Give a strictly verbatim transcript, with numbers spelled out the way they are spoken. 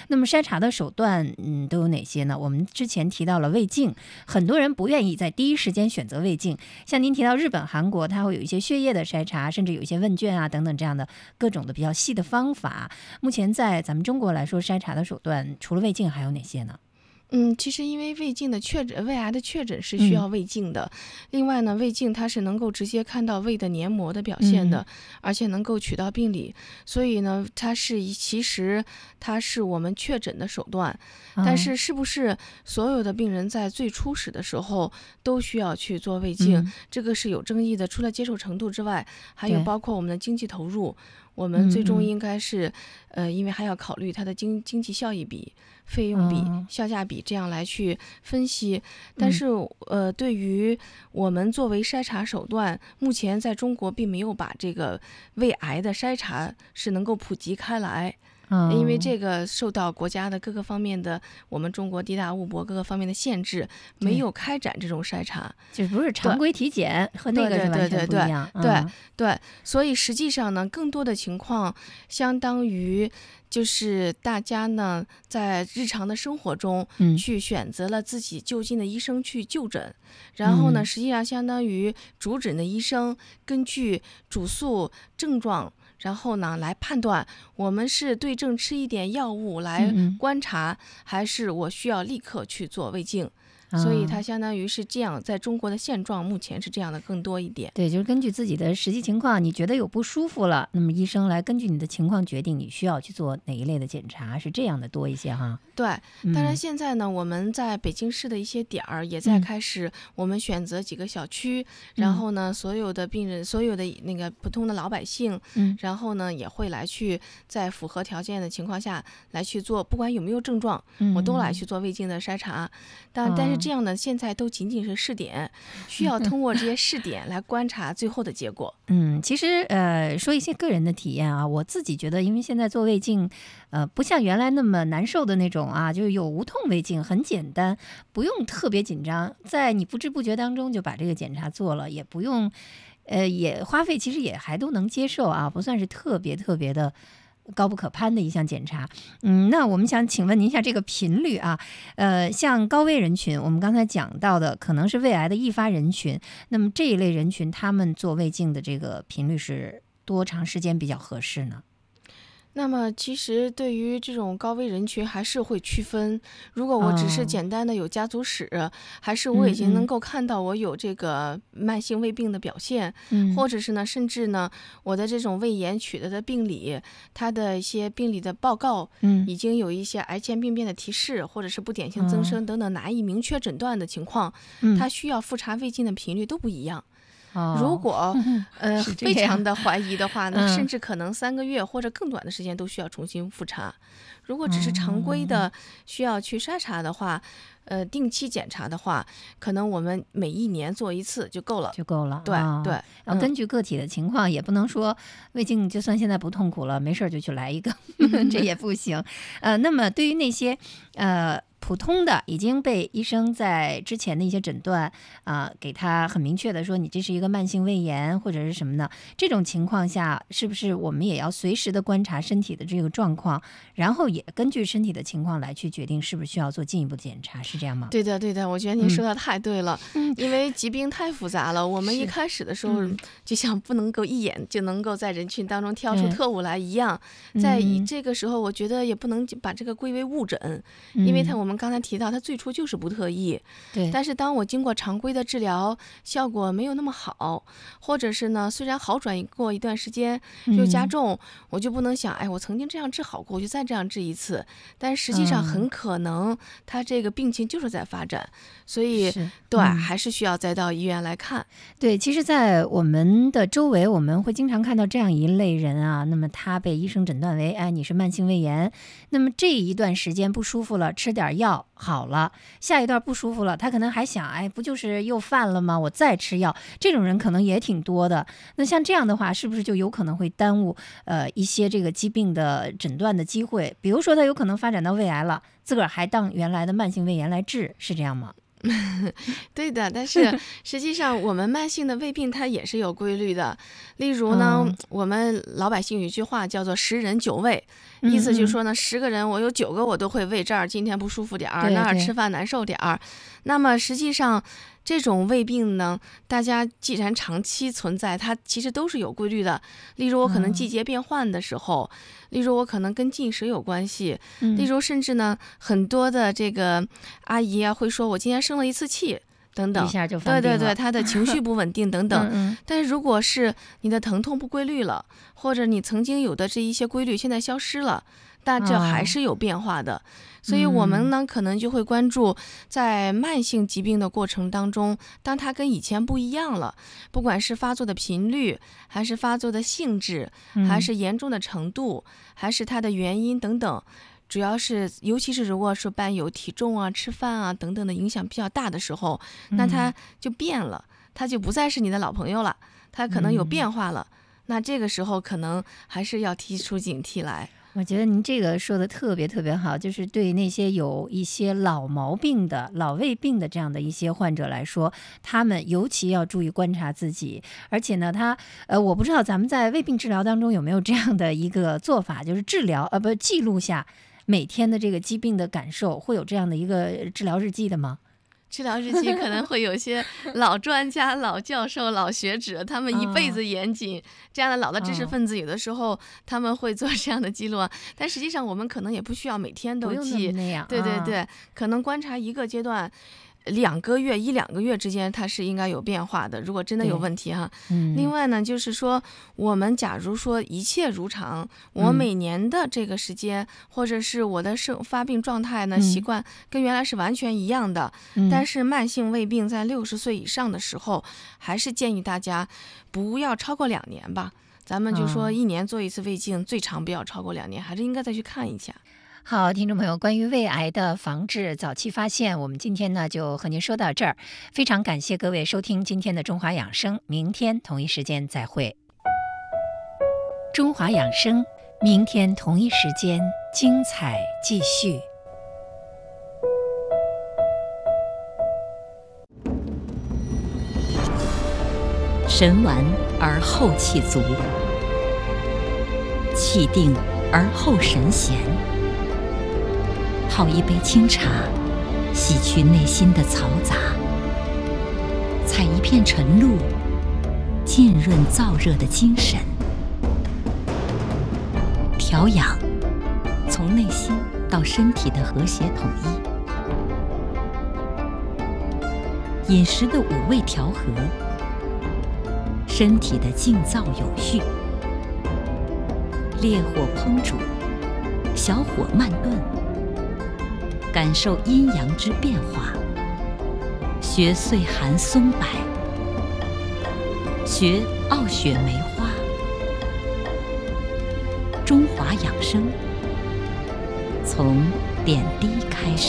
那么筛查的手段，嗯，都有哪些呢？我们之前提到了胃镜，很多人不愿意在第一时间选择胃镜。像您提到日本、韩国，它会有一些血液的筛查，甚至有一些问卷啊等等这样的各种的比较细的方法。目前在咱们中国来说，筛查的手段除了胃镜还有哪些呢？ 嗯，其实因为胃镜的确诊，胃癌的确诊是需要胃镜的。嗯、另外呢，胃镜它是能够直接看到胃的黏膜的表现的，嗯、而且能够取到病理，所以呢，它是其实它是我们确诊的手段。但是是不是所有的病人在最初始的时候都需要去做胃镜？嗯、这个是有争议的。除了接受程度之外，还有包括我们的经济投入。我们最终应该是，嗯、呃，因为还要考虑它的经经济效益比、费用比、嗯、效价比，这样来去分析。但是，呃，对于我们作为筛查手段，目前在中国并没有把这个胃癌的筛查是能够普及开来。因为这个受到国家的各个方面的，我们中国地大物博各个方面的限制，没有开展这种筛查， 就不是常规体检和那个是完全不一样。 对对 对, 对, 对, 对, 对，所以实际上呢，更多的情况相当于就是大家呢在日常的生活中去选择了自己就近的医生去就诊，嗯、然后呢，实际上相当于主诊的医生根据主诉症状。然后呢，来判断我们是对症吃一点药物来观察，嗯、还是我需要立刻去做胃镜。所以它相当于是这样，在中国的现状目前是这样的更多一点。 对，就是根据自己的实际情况，你觉得有不舒服了，那么医生来根据你的情况决定你需要去做哪一类的检查，是这样的多一些哈。 对，当然现在呢，嗯、我们在北京市的一些点儿也在开始，我们选择几个小区，嗯、然后呢，所有的病人、所有的那个普通的老百姓，嗯、然后呢也会来去在符合条件的情况下来去做，不管有没有症状，嗯、我都来去做胃镜的筛查。但、嗯、但是这样呢，现在都仅仅是试点，需要通过这些试点来观察最后的结果。 嗯，其实呃，说一些个人的体验啊，我自己觉得，因为现在做胃镜，呃，不像原来那么难受的那种啊，就是有无痛胃镜，很简单，不用特别紧张，在你不知不觉当中就把这个检查做了，也不用，呃，也花费其实也还都能接受啊，不算是特别特别的高不可攀的一项检查。嗯，那我们想请问您一下这个频率啊，呃，像高危人群，我们刚才讲到的可能是胃癌的易发人群，那么这一类人群他们做胃镜的这个频率是多长时间比较合适呢？ 那么其实对于这种高危人群还是会区分，如果我只是简单的有家族史，哦、还是我已经能够看到我有这个慢性胃病的表现，嗯、或者是呢，甚至呢，我的这种胃炎取得的病理，它的一些病理的报告，嗯、已经有一些癌前病变的提示，或者是不典型增生等等难以明确诊断的情况，嗯、它需要复查胃镜的频率都不一样。如果呃非常的怀疑的话，那甚至可能三个月或者更短的时间都需要重新复查。如果只是常规的需要去筛查的话，呃，定期检查的话，可能我们每一年做一次就够了， 就够了。 对、 哦、 对， 然后根据个体的情况，嗯、也不能说胃镜就算现在不痛苦了，没事就去来一个，这也不行。呃，那么对于那些呃。普通的已经被医生在之前的一些诊断啊、呃，给他很明确的说你这是一个慢性胃炎或者是什么呢？这种情况下，是不是我们也要随时的观察身体的这个状况，然后也根据身体的情况来去决定是不是需要做进一步的检查，是这样吗？ 对的，对的，我觉得您说的太对了，嗯、因为疾病太复杂了，我们一开始的时候就像不能够一眼就能够在人群当中挑出特务来一样，嗯、在这个时候，我觉得也不能把这个归为误诊，嗯、因为它我们刚才提到它最初就是不特异，对。但是当我经过常规的治疗，效果没有那么好，或者是呢，虽然好转过一段时间又加重，嗯、我就不能想，哎，我曾经这样治好过，我就再这样治一次。但实际上很可能它这个病情就是在发展，所以对、嗯，还是需要再到医院来看。 对，其实，在我们的周围，我们会经常看到这样一类人啊，那么他被医生诊断为，哎，你是慢性胃炎，那么这一段时间不舒服了，吃点药。好了，下一段不舒服了，他可能还想，哎，不就是又犯了吗？我再吃药，这种人可能也挺多的。那像这样的话，是不是就有可能会耽误呃一些这个疾病的诊断的机会？比如说，他有可能发展到胃癌了，自个儿还当原来的慢性胃炎来治，是这样吗？ 对的，但是实际上我们慢性的胃病它也是有规律的。例如呢， 嗯我们老百姓有一句话叫做十人九胃， 嗯意思就是说呢，十个人我有九个我都会胃这儿今天不舒服点儿， 对那儿对吃饭难受点儿。那么实际上这种胃病呢，大家既然长期存在，它其实都是有规律的。例如我可能嗯季节变换的时候，例如我可能跟进食有关系， 嗯例如甚至呢，很多的这个阿姨啊会说我今天生了一次气等等， 一下就犯病了。 对对对，她的情绪不稳定等等。 嗯嗯但是如果是你的疼痛不规律了，或者你曾经有的这一些规律现在消失了，但这还是有变化的。所以我们呢，可能就会关注在慢性疾病的过程当中，当它跟以前不一样了，不管是发作的频率，还是发作的性质，还是严重的程度，还是它的原因等等。主要是，尤其是如果说伴有体重啊、吃饭啊等等的影响比较大的时候，那它就变了，它就不再是你的老朋友了，它可能有变化了。那这个时候可能还是要提出警惕来。 我觉得您这个说的特别特别好，就是对那些有一些老毛病的、老胃病的这样的一些患者来说，他们尤其要注意观察自己。而且呢，他呃，我不知道咱们在胃病治疗当中有没有这样的一个做法，就是治疗呃不记录下每天的这个疾病的感受，会有这样的一个治疗日记的吗？ 治疗日记可能会有些老专家、老教授、老学者，他们一辈子严谨，这样的老的知识分子，有的时候他们会做这样的记录啊。但实际上，我们可能也不需要每天都记， 那样， 对对对，可能观察一个阶段。两个月一两个月之间，它是应该有变化的。如果真的有问题哈， 嗯、 另外呢，就是说，我们假如说一切如常，我每年的这个时间，嗯、或者是我的生发病状态呢， 嗯、 习惯跟原来是完全一样的。 嗯、 但是慢性胃病在六十岁以上的时候，还是建议大家不要超过两年吧。咱们就说一年做一次胃镜，最长不要超过两年，还是应该再去看一下。 好，听众朋友，关于胃癌的防治、早期发现，我们今天呢就和您说到这儿。非常感谢各位收听今天的中华养生，明天同一时间再会。中华养生，明天同一时间精彩继续。 神完而后气足，气定而后神闲。泡一杯清茶，洗去内心的嘈杂；采一片晨露，浸润燥热的精神。调养，从内心到身体的和谐统一；饮食的五味调和，身体的静躁有序。烈火烹煮，小火慢炖。感受阴阳之变化，学岁寒松柏，学傲雪梅花。中华养生，从点滴开始。